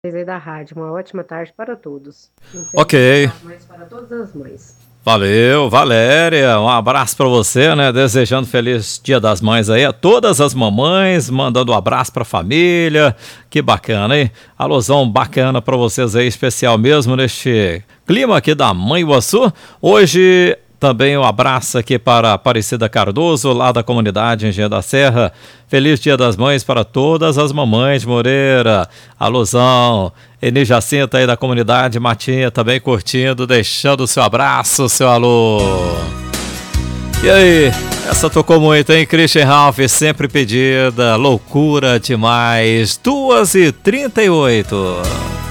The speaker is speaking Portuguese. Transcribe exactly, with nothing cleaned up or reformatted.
Aí da rádio. Uma ótima tarde para todos. Um feliz Dia Ok. das Mães para todas as mães. Valeu, Valéria. Um abraço pra você, né? Desejando feliz Dia das Mães aí a todas as mamães, mandando um abraço pra família. Que bacana, hein? Alusão bacana pra vocês aí, especial mesmo neste clima aqui da Mãe Iguaçu. Hoje também um abraço aqui para Aparecida Cardoso, lá da comunidade Engenho da Serra. Feliz Dia das Mães para todas as mamães, Moreira. Alusão. Eni Jacinta aí da comunidade Matinha também curtindo, deixando o seu abraço, seu alô. E aí, essa tocou muito, hein? Christian Ralph, sempre pedida, loucura demais. duas e trinta e oito.